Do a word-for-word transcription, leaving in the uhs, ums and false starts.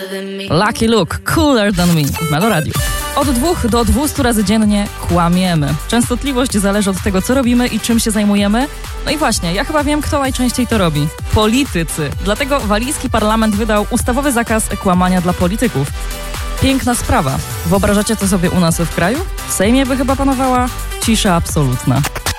Lucky Luke, Cooler Than Me w Meloradiu. Od dwóch do dwustu razy dziennie kłamiemy. Częstotliwość zależy od tego, co robimy i czym się zajmujemy. No i właśnie, ja chyba wiem, kto najczęściej to robi. Politycy. Dlatego walijski parlament wydał ustawowy zakaz kłamania dla polityków. Piękna sprawa. Wyobrażacie to sobie u nas w kraju? W Sejmie by chyba panowała cisza absolutna.